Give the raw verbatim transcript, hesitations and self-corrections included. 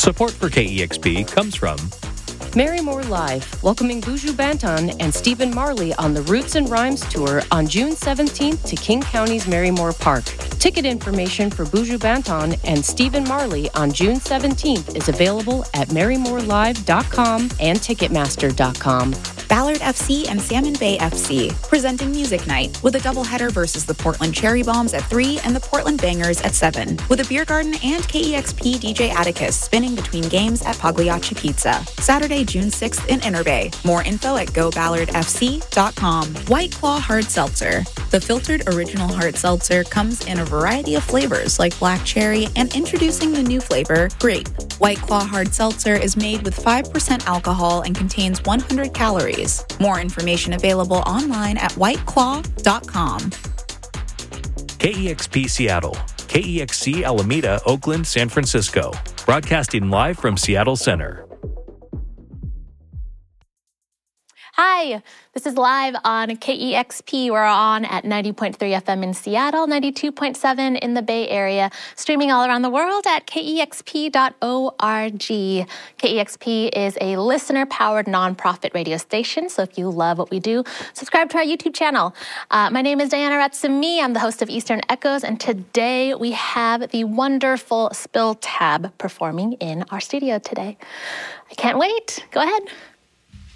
Support for K E X P comes from Marymore Live, welcoming Buju Banton and Stephen Marley on the Roots and Rhymes Tour on June seventeenth to King County's Marymore Park. Ticket information for Buju Banton and Stephen Marley on June seventeenth is available at marymore live dot com and ticketmaster dot com. Ballard F C and Salmon Bay F C, presenting Music Night with a doubleheader versus the Portland Cherry Bombs at three and the Portland Bangers at seven, with a beer garden and K E X P D J Atticus spinning between games at Pagliacci Pizza. Saturday, June sixth in Inner Bay. More info at go ballard f c dot com. White Claw Hard Seltzer. The filtered original hard seltzer comes in a variety of flavors like black cherry and introducing the new flavor, grape. White Claw Hard Seltzer is made with five percent alcohol and contains one hundred calories. More information available online at white claw dot com. K E X P Seattle, K E X C Alameda, Oakland, San Francisco. Broadcasting live from Seattle Center. Hi, this is live on K E X P. We're on at ninety point three F M in Seattle, ninety-two point seven in the Bay Area, streaming all around the world at K E X P dot org. K E X P is a listener-powered nonprofit radio station, so if you love what we do, subscribe to our YouTube channel. Uh, my name is Diana Ratsumi. I'm the host of Eastern Echoes, and today we have the wonderful Spill Tab performing in our studio today. I can't wait. Go ahead.